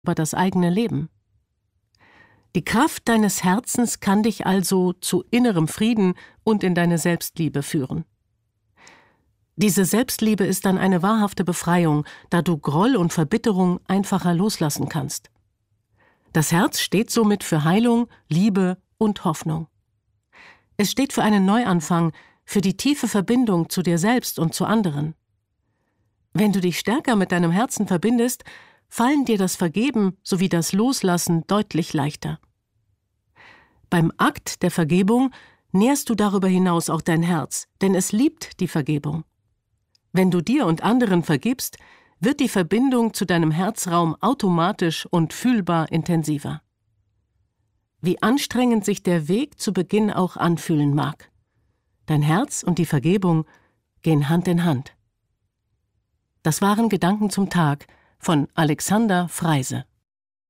über das eigene Leben. Die Kraft deines Herzens kann dich also zu innerem Frieden und in deine Selbstliebe führen. Diese Selbstliebe ist dann eine wahrhafte Befreiung, da du Groll und Verbitterung einfacher loslassen kannst. Das Herz steht somit für Heilung, Liebe und Hoffnung. Es steht für einen Neuanfang, für die tiefe Verbindung zu dir selbst und zu anderen. Wenn du dich stärker mit deinem Herzen verbindest, fallen dir das Vergeben sowie das Loslassen deutlich leichter. Beim Akt der Vergebung nährst du darüber hinaus auch dein Herz, denn es liebt die Vergebung. Wenn du dir und anderen vergibst, wird die Verbindung zu deinem Herzraum automatisch und fühlbar intensiver. Wie anstrengend sich der Weg zu Beginn auch anfühlen mag. Dein Herz und die Vergebung gehen Hand in Hand. Das waren Gedanken zum Tag von Alexander Freise.